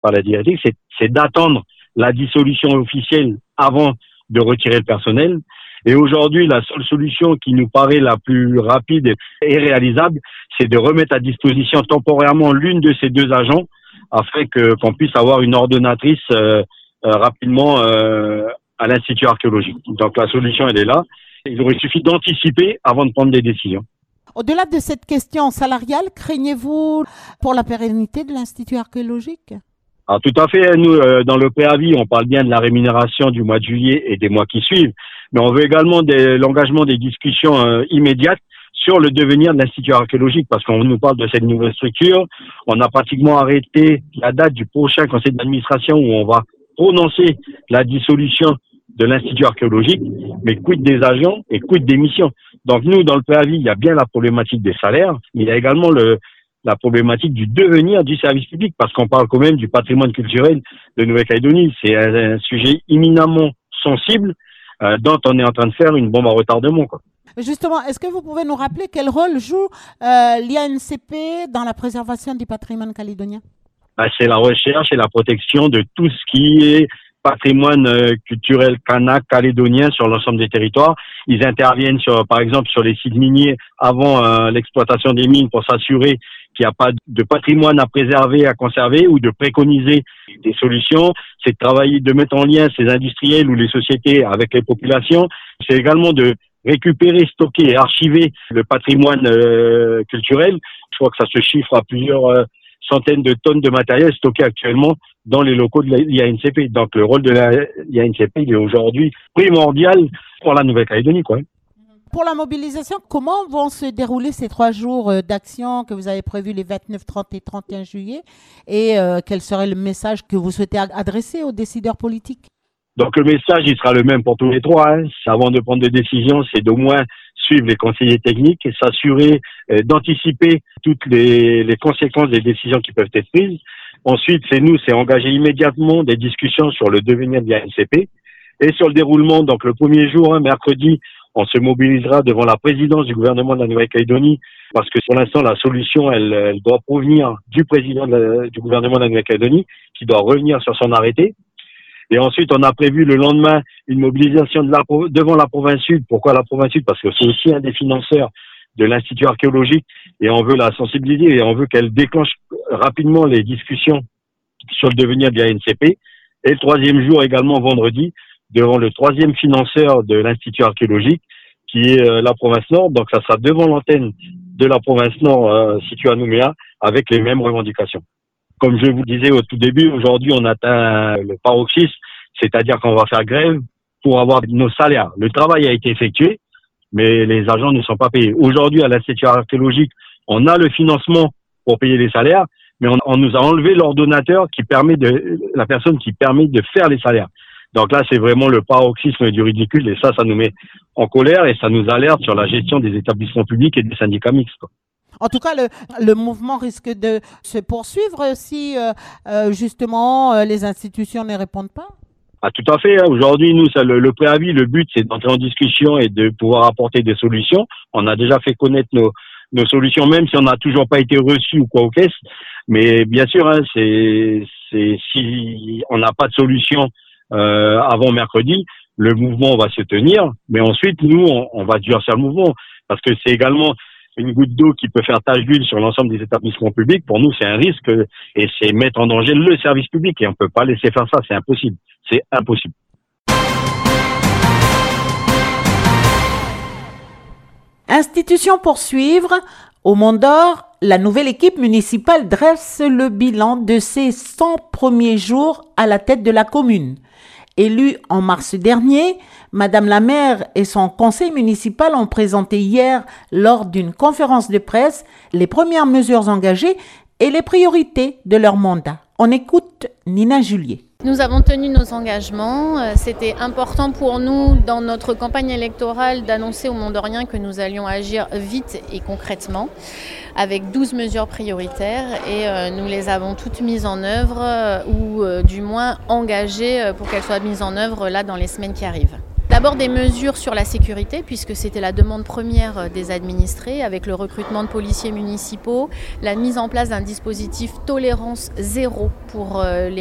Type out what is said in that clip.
par la directive, c'est d'attendre la dissolution officielle avant de retirer le personnel. Et aujourd'hui, la seule solution qui nous paraît la plus rapide et réalisable, c'est de remettre à disposition temporairement l'une de ces deux agents afin qu'on puisse avoir une ordonnatrice rapidement à l'Institut archéologique. Donc la solution, elle est là. Il aurait suffi d'anticiper avant de prendre des décisions. Au-delà de cette question salariale, craignez-vous pour la pérennité de l'Institut archéologique ? Alors tout à fait, nous, dans le préavis, on parle bien de la rémunération du mois de juillet et des mois qui suivent, mais on veut également l'engagement des discussions immédiates sur le devenir de l'Institut archéologique, parce qu'on nous parle de cette nouvelle structure. On a pratiquement arrêté la date du prochain conseil d'administration où on va prononcer la dissolution de l'Institut archéologique, mais quid des agents et quid des missions. Donc nous, dans le préavis, il y a bien la problématique des salaires, mais il y a également la problématique du devenir du service public, parce qu'on parle quand même du patrimoine culturel de Nouvelle-Calédonie. C'est un sujet éminemment sensible dont on est en train de faire une bombe à retardement, quoi. Justement, est-ce que vous pouvez nous rappeler quel rôle joue l'IANCP dans la préservation du patrimoine calédonien ? C'est la recherche et la protection de tout ce qui est patrimoine culturel kanak, calédonien sur l'ensemble des territoires. Ils interviennent par exemple sur les sites miniers avant l'exploitation des mines pour s'assurer qu'il n'y a pas de patrimoine à préserver, à conserver, ou de préconiser des solutions. C'est de travailler, de mettre en lien ces industriels ou les sociétés avec les populations. C'est également de récupérer, stocker et archiver le patrimoine culturel. Je crois que ça se chiffre à plusieurs centaines de tonnes de matériel stocké actuellement dans les locaux de l'IANCP. Donc le rôle de l'IANCP, il est aujourd'hui primordial pour la Nouvelle-Calédonie, quoi. Pour la mobilisation, comment vont se dérouler ces 3 jours d'action que vous avez prévus les 29, 30 et 31 juillet et quel serait le message que vous souhaitez adresser aux décideurs politiques ? Donc le message, il sera le même pour tous les 3. Avant de prendre des décisions, c'est d'au moins suivre les conseillers techniques et s'assurer d'anticiper toutes les conséquences des décisions qui peuvent être prises. Ensuite, c'est engager immédiatement des discussions sur le devenir de l'IANCP et sur le déroulement. Donc le premier jour, mercredi, on se mobilisera devant la présidence du gouvernement de la Nouvelle-Calédonie parce que pour l'instant, la solution, elle doit provenir du président du gouvernement de la Nouvelle-Calédonie qui doit revenir sur son arrêté. Et ensuite, on a prévu le lendemain une mobilisation devant la province sud. Pourquoi la province sud ? Parce que c'est aussi un des financeurs de l'Institut archéologique et on veut la sensibiliser et on veut qu'elle déclenche rapidement les discussions sur le devenir de l'IANCP. Et le troisième jour également, vendredi, devant le troisième financeur de l'Institut archéologique qui est la province nord. Donc ça sera devant l'antenne de la province nord située à Nouméa avec les mêmes revendications. Comme je vous disais au tout début, aujourd'hui, on atteint le paroxysme, c'est-à-dire qu'on va faire grève pour avoir nos salaires. Le travail a été effectué, mais les agents ne sont pas payés. Aujourd'hui, à l'Institut archéologique, on a le financement pour payer les salaires, mais on nous a enlevé l'ordonnateur la personne qui permet de faire les salaires. Donc là, c'est vraiment le paroxysme du ridicule et ça nous met en colère et ça nous alerte sur la gestion des établissements publics et des syndicats mixtes, quoi. En tout cas, le mouvement risque de se poursuivre si justement les institutions ne répondent pas. Ah, tout à fait. Aujourd'hui, nous, le préavis, le but, c'est d'entrer en discussion et de pouvoir apporter des solutions. On a déjà fait connaître nos solutions, même si on n'a toujours pas été reçus ou quoi aux caisses. Mais bien sûr, c'est si on n'a pas de solution avant mercredi, le mouvement va se tenir. Mais ensuite, nous, on va durcir le mouvement parce que c'est également une goutte d'eau qui peut faire tache d'huile sur l'ensemble des établissements publics. Pour nous, c'est un risque et c'est mettre en danger le service public et on peut pas laisser faire ça. C'est impossible. C'est impossible. Institution pour suivre. Au Mont d'Or, la nouvelle équipe municipale dresse le bilan de ses 100 premiers jours à la tête de la commune. Élue en mars dernier, Madame la maire et son conseil municipal ont présenté hier, lors d'une conférence de presse, les premières mesures engagées et les priorités de leur mandat. On écoute Nina Julier. Nous avons tenu nos engagements. C'était important pour nous, dans notre campagne électorale, d'annoncer aux Mont-d'Oriens que nous allions agir vite et concrètement, avec 12 mesures prioritaires. Et nous les avons toutes mises en œuvre, ou du moins engagées pour qu'elles soient mises en œuvre là dans les semaines qui arrivent. D'abord des mesures sur la sécurité, puisque c'était la demande première des administrés, avec le recrutement de policiers municipaux, la mise en place d'un dispositif tolérance zéro pour les